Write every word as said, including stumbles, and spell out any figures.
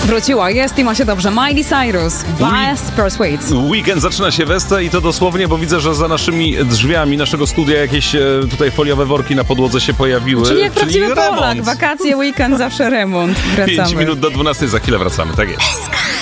Wróciła, jest i ma się dobrze. Miley Cyrus, Last Persuades. Weekend zaczyna się Westa i to dosłownie, bo widzę, że za naszymi drzwiami naszego studia jakieś e, tutaj foliowe worki na podłodze się pojawiły. Czyli jak prawdziwy remont. Polak, wakacje, weekend, zawsze remont. Wracamy. pięć minut do dwunastej, za chwilę wracamy, tak jest.